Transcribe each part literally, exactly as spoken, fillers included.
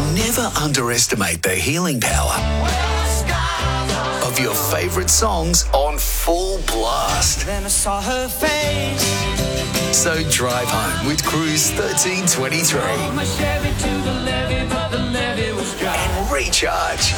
Never underestimate the healing power of your favourite songs on full blast. Then I saw her face. So drive home with Cruise thirteen twenty-three My Chevy to the levee, but the levee was dry. and recharge.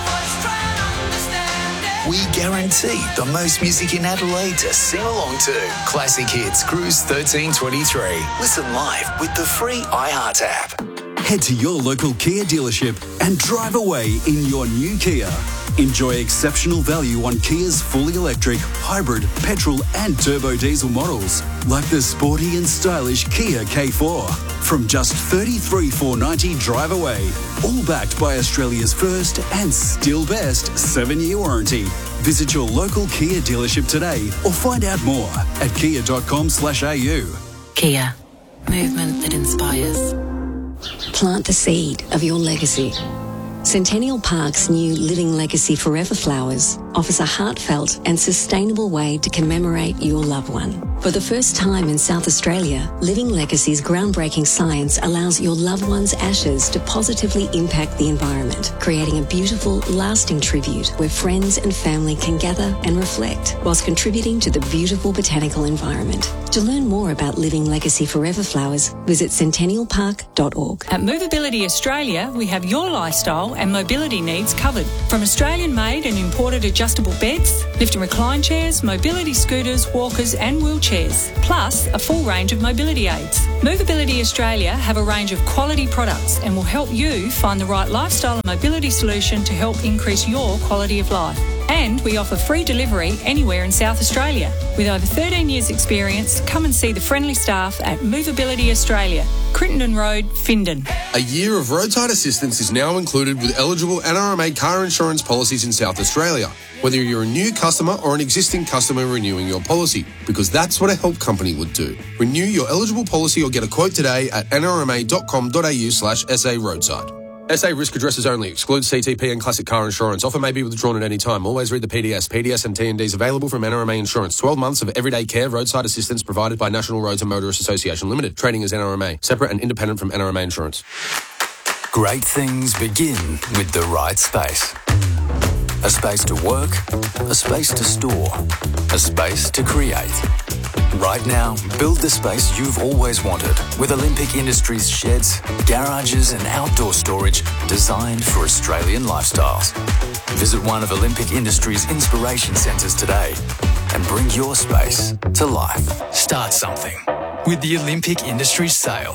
We guarantee the most music in Adelaide to sing along to. Classic Hits Cruise thirteen twenty-three. Listen live with the free iHeart app. Head to your local Kia dealership and drive away in your new Kia. Enjoy exceptional value on Kia's fully electric, hybrid, petrol and turbo diesel models, like the sporty and stylish Kia K four. From just thirty-three thousand four hundred ninety dollars drive away, all backed by Australia's first and still best seven-year warranty. Visit your local Kia dealership today or find out more at kia.com slash au. Kia. Movement that inspires. Plant the seed of your legacy. Centennial Park's new Living Legacy Forever Flowers offers a heartfelt and sustainable way to commemorate your loved one. For the first time in South Australia, Living Legacy's groundbreaking science allows your loved one's ashes to positively impact the environment, creating a beautiful, lasting tribute where friends and family can gather and reflect whilst contributing to the beautiful botanical environment. To learn more about Living Legacy Forever Flowers, visit centennial park dot org. At Movability Australia, we have your lifestyle and mobility needs covered. From Australian-made and imported adjustable beds, lift and recline chairs, mobility scooters, walkers and wheelchairs, plus a full range of mobility aids. Movability Australia have a range of quality products and will help you find the right lifestyle and mobility solution to help increase your quality of life. And we offer free delivery anywhere in South Australia. With over thirteen years experience, come and see the friendly staff at Movability Australia, Crittenden Road, Findon. A year of roadside assistance is now included with eligible N R M A car insurance policies in South Australia, whether you're a new customer or an existing customer renewing your policy, because that's what a help company would do. Renew your eligible policy or get a quote today at nrma.com.au slash SA roadside. S A risk addresses only. Excludes C T P and classic car insurance. Offer may be withdrawn at any time. Always read the P D S. P D S and T and Ds available from N R M A Insurance. twelve months of everyday care roadside assistance provided by National Roads and Motorists Association Limited. Trading as N R M A. Separate and independent from N R M A Insurance. Great things begin with the right space. A space to work, a space to store, a space to create. Right now, build the space you've always wanted with Olympic Industries sheds, garages and outdoor storage designed for Australian lifestyles. Visit one of Olympic Industries' inspiration centres today and bring your space to life. Start something with the Olympic Industries sale.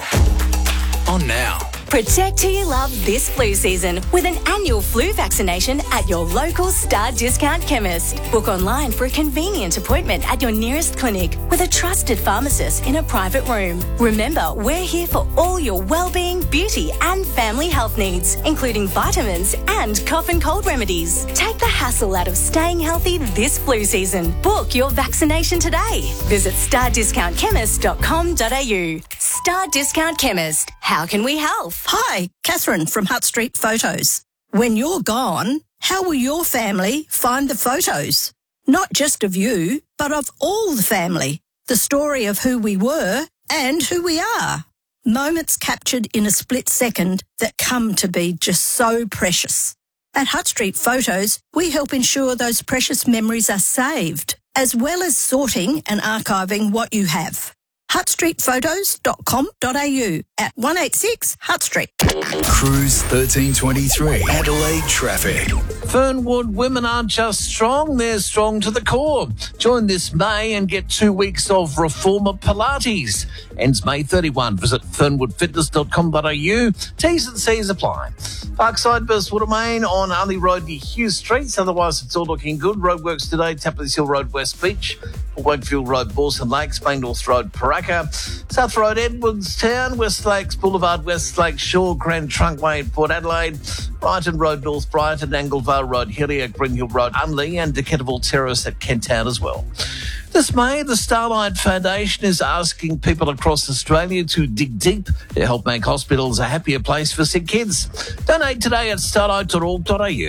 On now. Protect who you love this flu season with an annual flu vaccination at your local Star Discount Chemist. Book online for a convenient appointment at your nearest clinic with a trusted pharmacist in a private room. Remember, we're here for all your well-being, beauty and family health needs, including vitamins and cough and cold remedies. Take the hassle out of staying healthy this flu season. Book your vaccination today. Visit star discount chemist dot com dot a u. Star Discount Chemist. How can we help? Hi, Catherine from Hutt Street Photos. When you're gone, how will your family find the photos? Not just of you, but of all the family. The story of who we were and who we are. Moments captured in a split second that come to be just so precious. At Hutt Street Photos, we help ensure those precious memories are saved, as well as sorting and archiving what you have. hutt street photos dot com dot a u at one eighty-six Hutt Street. Cruise thirteen twenty-three. Adelaide traffic. Fernwood women aren't just strong, they're strong to the core. Join this May and get two weeks of Reformer Pilates. Ends May thirty-first. Visit fernwood fitness dot com dot a u. T's and C's apply. Parkside versus Woodamain on Ali Road near Hughes Streets. Otherwise, it's all looking good. Roadworks today, Tapley's Hill Road, West Beach. Wakefield Road, Borson Lakes, Banknorth Road, Paraka. South Road, Edwardstown, West Lakes Boulevard, West Lakes Shore, Grand Trunkway, Port Adelaide. Brighton Road, North Brighton, Anglevale Road, Hillier, Green Hill Road, Unley, and Decataville Terrace at Kent Town as well. This May, the Starlight Foundation is asking people across Australia to dig deep to help make hospitals a happier place for sick kids. Donate today at starlight dot org dot a u.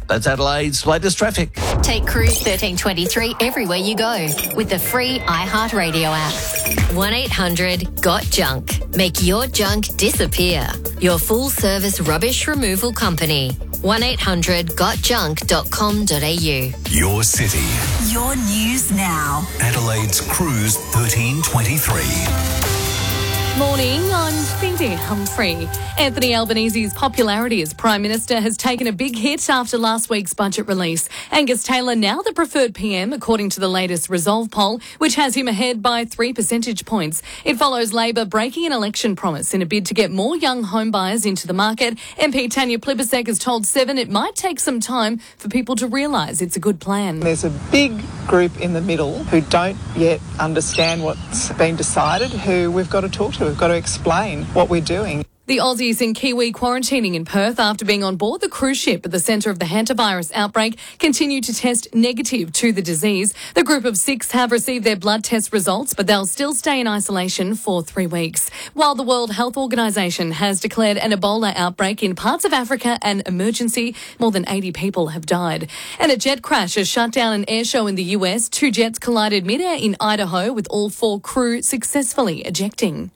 That's Adelaide's latest traffic. Take Cruise thirteen twenty-three everywhere you go with the free iHeartRadio app. one eight hundred got junk. Make your junk disappear. Your full-service rubbish removal company. one eight hundred got junk dot com dot a u. Your city. Your news now. Adelaide's Cruise thirteen twenty-three. Morning, I'm Cindy Humphrey. Anthony Albanese's popularity as Prime Minister has taken a big hit after last week's budget release. Angus Taylor now the preferred P M, according to the latest Resolve poll, which has him ahead by three percentage points. It follows Labor breaking an election promise in a bid to get more young home buyers into the market. M P Tanya Plibersek has told Seven it might take some time for people to realise it's a good plan. There's a big group in the middle who don't yet understand what's been decided, who we've got to talk to. We've got to explain what we're doing. The Aussies and Kiwi quarantining in Perth after being on board the cruise ship at the centre of the hantavirus outbreak continue to test negative to the disease. The group of six have received their blood test results, but they'll still stay in isolation for three weeks. While the World Health Organisation has declared an Ebola outbreak in parts of Africa an emergency, more than eighty people have died. And a jet crash has shut down an air show in the U S. Two jets collided midair in Idaho, with all four crew successfully ejecting.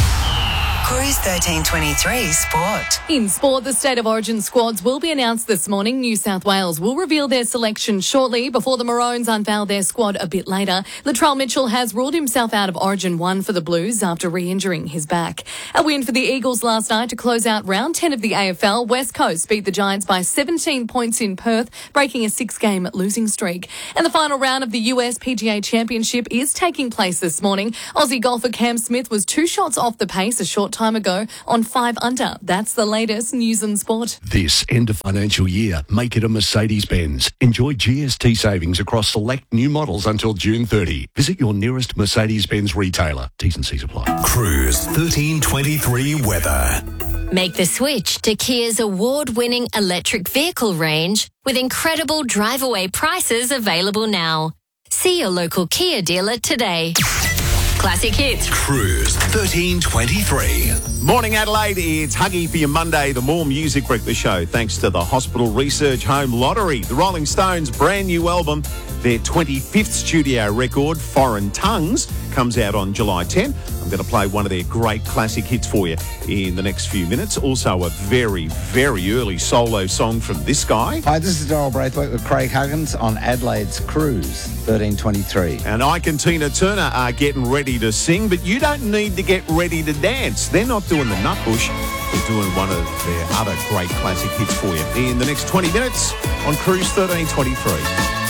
Cruise thirteen twenty-three Sport. In sport, the State of Origin squads will be announced this morning. New South Wales will reveal their selection shortly before the Maroons unveil their squad a bit later. Latrell Mitchell has ruled himself out of Origin one for the Blues after re-injuring his back. A win for the Eagles last night to close out round ten of the A F L. West Coast beat the Giants by seventeen points in Perth, breaking a six-game losing streak. And the final round of the U S P G A Championship is taking place this morning. Aussie golfer Cam Smith was two shots off the pace a short time ago on five under. That's the latest news and sport. This end of financial year, make it a Mercedes-Benz. Enjoy G S T savings across select new models until June thirtieth. Visit your nearest Mercedes-Benz retailer. T's and C's apply. Cruise thirteen twenty-three weather. Make the switch to Kia's award-winning electric vehicle range with incredible drive-away prices available now. See your local Kia dealer today. Classic Hits. Cruise thirteen twenty-three. Morning Adelaide, it's Huggy for your Monday, the More Music Breakfast Show, thanks to the Hospital Research Home Lottery. The Rolling Stones' brand new album, their twenty-fifth studio record, Foreign Tongues, comes out on July tenth. I'm going to play one of their great classic hits for you in the next few minutes. Also a very, very early solo song from this guy. Hi, this is Doral Braithwaite with Craig Huggins on Adelaide's Cruise thirteen twenty-three. And Ike and Tina Turner are getting ready to sing, but you don't need to get ready to dance. They're not doing the Nutbush. They're doing one of their other great classic hits for you in the next twenty minutes on Cruise thirteen twenty-three.